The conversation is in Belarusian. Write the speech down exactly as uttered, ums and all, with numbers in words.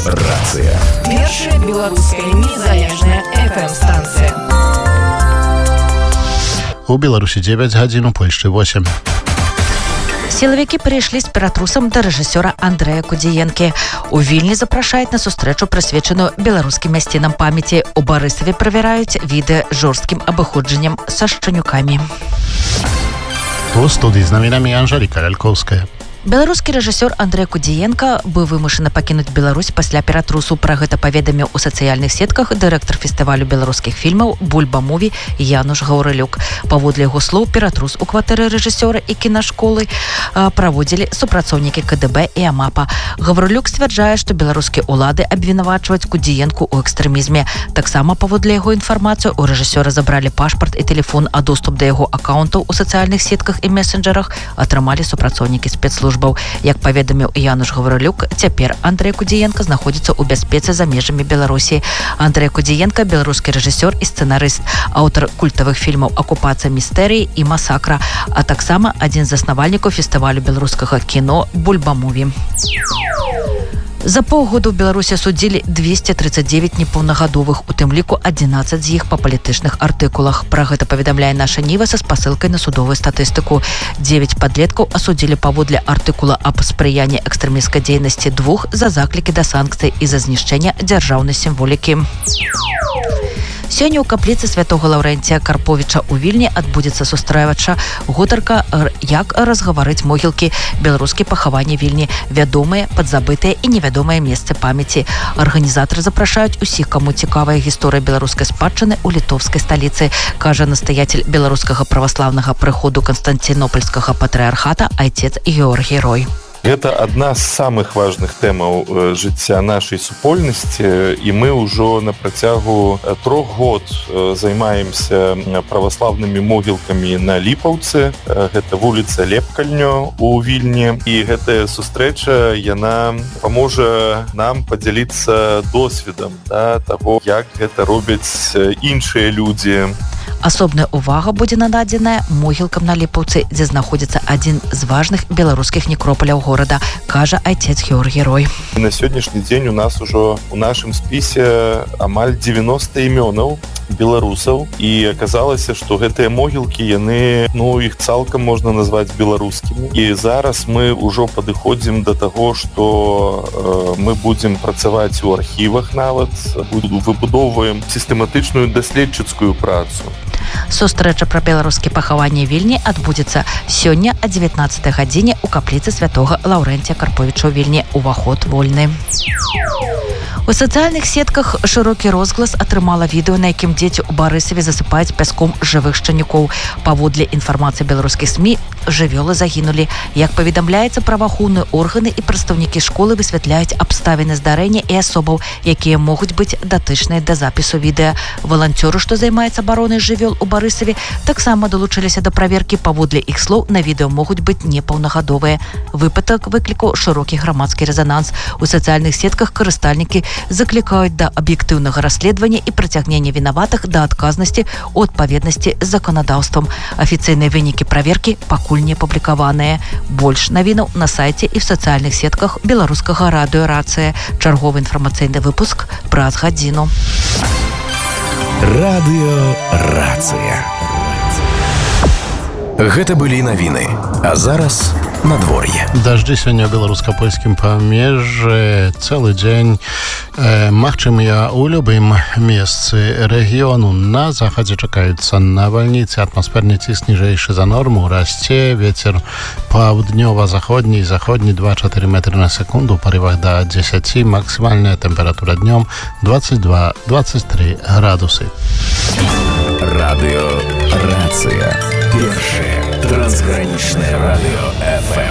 Рацыя. Першая беларуская незалежная эф эм-станцыя. У Беларусі дзевяць гадзін, у Польшчы восемь. Сілавікі прыйшлі з ператрусам да рэжысёра Андрэя Кудзіенкі. У Вільні запрашаюць на сустрэчу, прысвечаную беларускім мясцінам памяці. У Барысаве правяраюць відэа жорсткім абыходжаннем са шчанюкамі. У студыі з навінамі Анжэліка Лялькоўская. Беларускі рэжысёр Андрэй Кудзіенка быў вымушаны пакінуць Беларусь пасля ператрусу. Пра гэта паведаміў у сацыяльных сетках дырэктар фестывалю беларускіх фільмаў «Бульба-муві» Януш Гаўрылюк. Паводле яго слоў, ператрус у кватэры рэжысёра і кінашколы праводзілі супрацоўнікі ка дэ бэ і амапа. Гаўрылюк сцвярджае, што беларускія ўлады абвінавачваюць Кудзіенку ў экстрэмізме. Таксама, паводле яго інфармацыю, у рэжысёра забралі пашпарт і тэлефон, а доступ да яго акаунтаў у сацыяльных сетках і месенджерах атрымалі супрацоўнікі спецслужб. Як паведаміў Януш Гаўрылюк, цяпер Андрэй Кудзіенка знаходзіцца ў бяспецы за межамі Беларусі. Андрэй Кудзіенка – беларускі рэжысёр і сцэнарыст, аўтар культавых фільмаў «Акупацыя містэрыі» і «Масакра», а таксама адзін з заснавальнікаў фестывалю беларускага кіно «Бульба-муві». За паўгода ў Беларусі судзілі двесце трыццаць дзевяць непаўнагадовых, у тым ліку адзінаццаць з іх па палітычных артыкулах. Пра гэта паведамляе наша Ніва са спасылкай на судовую статыстыку. Дзевяць падлеткаў асудзілі паводле артыкула аб спрыянні экстрэмісцкай дзейнасці, двух за заклікі да санкцый і за знішчэнне дзяржаўнай сімволікі. Сёння ў капліцы святога Лаўрэнція Карповіча ў Вільні адбудзецца сустрэча гутарка «Як разгаварыць могілкі. Беларускія пахаванні Вільні. Вядомыя, падзабытыя і невядомыя месцы памяці». Арганізатары запрашаюць усіх, каму цікавая гісторыя беларускай спадчыны ў літоўскай сталіцы, кажа настаятель беларускага праваслаўнага прыходу Канстанцінопольскага патрыархата айцец Георгій Рой. Это одна з самых важных тэмаў жыцця нашай супольнасці, і мы ўжо на працягу трох год займаемся праваслаўнымі могілкамі на Ліпаўцы. Гэта вуліца Лепкальнё у Вільні. І гэтая сустрэча, яна паможа нам падзяліцца досведам, да, таго, як гэта робяць іншыя людзі. Асобная увага будзе нададзеная могілкам на Ліпаўцы, дзе знаходзіцца адзін з важных беларускіх некропаляў горада, кажа айцец Георгій Рой. На сённяшні дзень у нас ужо у нашым спісе амаль дзевяноста імёнаў беларусаў, і аказалася, што гэтыя могілкі, яны, ну, іх цалкам можна назваць беларускімі. І зараз мы ўжо падыходзім да таго, што э, мы будзем працаваць у архівах нават, выбудоўваем сістэматычную даследчыцкую працу. Сустрэча пра беларускія пахаванні Вільні адбудзецца сёння о дзевятнаццатай гадзіне ў капліцы святога Лаўрэнція Карповіча ў Вільні. Уваход вольны. У сацыяльных сетках шырокі розглас атрымала відэо, на якім дзеці ў Барысаве засыпаюць пяском жывых шчанюкоў. Паводле інфармацыі беларускіх СМІ, жывёлы загінулі. Як паведамляецца, праваахоўныя органы і прадстаўнікі школы высвятляюць абставіны здарэння і асобаў, якія могуць быць датычныя да запісу відэа. Валанцёры, што займаюцца абаронай жывёл у Барысаве, таксама далучыліся да праверкі. Паводле іх слоў, на відэо могуць быць непаўнагадовыя. Выпадак выклікаў шырокі грамадскі рэзананс. У сацыяльных сетках карыстальнікі заклікаюць да аб'ектыўнага расследавання і прыцягнення вінаватых да адказнасці ў адпаведнасці з заканадаўствам. Афіцыйныя вынікі праверкі пакуль не апублікаваныя. Больш навінаў на сайце і в сацыяльных сетках беларускага радыё «Рацыя». Чарговы інфармацыйны выпуск праз гадзіну. Радыё «Рацыя». Гэта былі навіны. А зараз надвор'е. Дажджы сёння ў беларуска-польскім памежжы цэлы дзень. Э, магчымыя ў любым месцы рэгіёну. На захадзе чакаюцца навальніцы, атмасферны ціск ніжэйшы за норму, расце вецер паўднёва-заходні і заходні два-чатыры метры на секунду, у парывах да дзесяці, максімальная тэмпература днём дваццаць два - дваццаць тры градусы. Радыё «Рацыя». Першае трансгранічнае радыё эф эм.